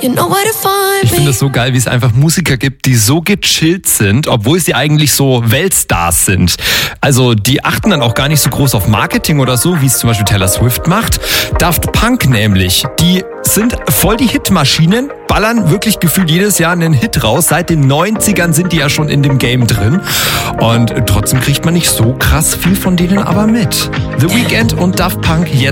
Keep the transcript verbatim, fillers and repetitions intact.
You know where to find Ich finde es so geil, wie es einfach Musiker gibt, die so gechillt sind, obwohl sie eigentlich so Weltstars sind. Also die achten dann auch gar nicht so groß auf Marketing oder so, wie es zum Beispiel Taylor Swift macht. Daft Punk nämlich, die sind voll die Hitmaschinen, ballern wirklich gefühlt jedes Jahr einen Hit raus. Seit den neunzigern sind die ja schon in dem Game drin. Und trotzdem kriegt man nicht so krass viel von denen aber mit. The Weeknd und Daft Punk jetzt